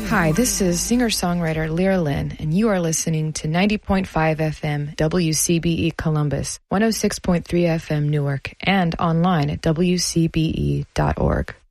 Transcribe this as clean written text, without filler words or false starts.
Hi, this is singer-songwriter Lyra Lynn, and you are listening to 90.5 FM WCBE Columbus, 106.3 FM Newark, and online at wcbe.org.